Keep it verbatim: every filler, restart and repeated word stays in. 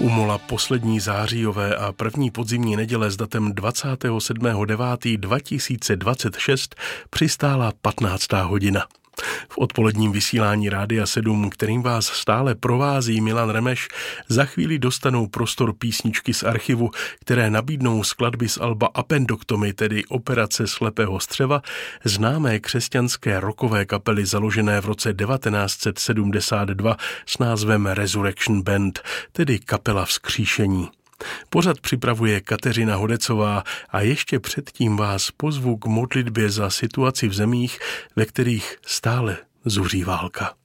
U Mola poslední zářijové a první podzimní neděle s datem dvacátého sedmého devátého dva tisíce dvacet šest přistála patnáctá hodina. V odpoledním vysílání Rádia sedm, kterým vás stále provází Milan Remeš, za chvíli dostanou prostor písničky z archivu, které nabídnou skladby z alba Appendoktomy, tedy Operace slepého střeva, známé křesťanské rockové kapely založené v roce devatenáct set sedmdesát dva s názvem Resurrection Band, tedy kapela vzkříšení. Pořad připravuje Kateřina Hodecová a ještě předtím vás pozvu k modlitbě za situaci v zemích, ve kterých stále zuří válka.